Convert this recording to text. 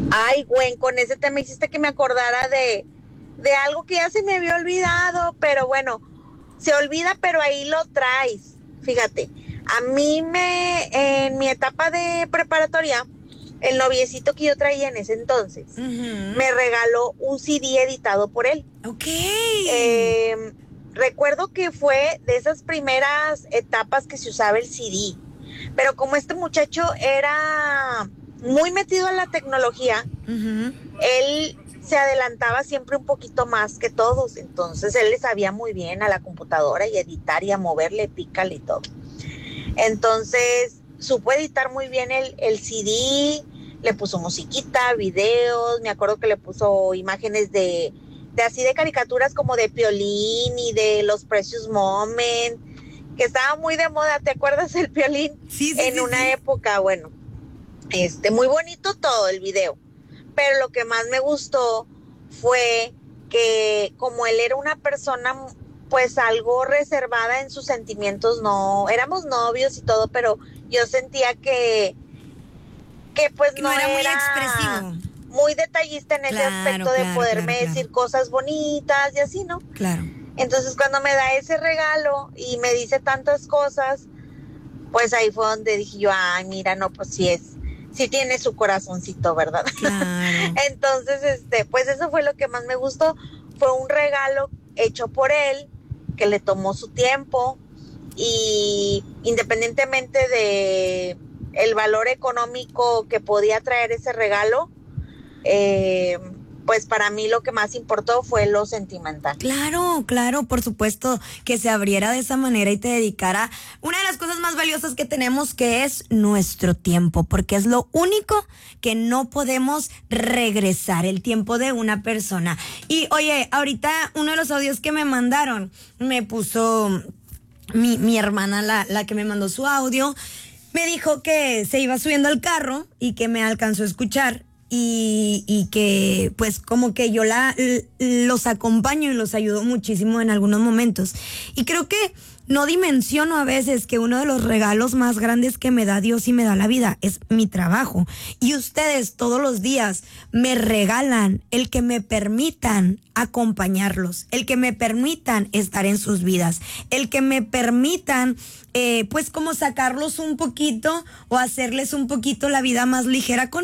Ay, Gwen, con ese tema hiciste que me acordara de algo que ya se me había olvidado, pero bueno, se olvida, pero ahí lo traes. Fíjate, en mi etapa de preparatoria, el noviecito que yo traía en ese entonces, me regaló un CD editado por él. Ok. Recuerdo que fue de esas primeras etapas que se usaba el CD, pero como este muchacho era muy metido en la tecnología, él se adelantaba siempre un poquito más que todos, entonces él le sabía muy bien a la computadora y editar y a moverle, pícale y todo. Entonces supo editar muy bien el CD, le puso musiquita, videos, me acuerdo que le puso imágenes de así de caricaturas como de Piolín y de los Precious Moments, que estaba muy de moda, ¿te acuerdas del Piolín? Sí, En una época, bueno, muy bonito todo el video, pero lo que más me gustó fue que como él era una persona pues algo reservada en sus sentimientos, no, éramos novios y todo, pero yo sentía que pues no era muy expresivo, muy detallista en ese aspecto de poderme decir cosas bonitas y así, ¿no? Claro. Entonces cuando me da ese regalo y me dice tantas cosas, pues ahí fue donde dije yo, ay, mira, no, pues sí tiene su corazoncito, ¿verdad? Claro. Entonces, pues eso fue lo que más me gustó, fue un regalo hecho por él, que le tomó su tiempo, y independientemente de el valor económico que podía traer ese regalo, pues para mí lo que más importó fue lo sentimental. Claro, por supuesto, que se abriera de esa manera y te dedicara una de las cosas más valiosas que tenemos, que es nuestro tiempo, porque es lo único que no podemos regresar, el tiempo de una persona. Y oye, ahorita uno de los audios que me mandaron, me puso mi hermana, la que me mandó su audio, me dijo que se iba subiendo al carro y que me alcanzó a escuchar. Y que pues como que yo los acompaño y los ayudo muchísimo en algunos momentos. Y creo que no dimensiono a veces que uno de los regalos más grandes que me da Dios y me da la vida es mi trabajo. Y ustedes todos los días me regalan el que me permitan acompañarlos, el que me permitan estar en sus vidas, el que me permitan pues como sacarlos un poquito o hacerles un poquito la vida más ligera con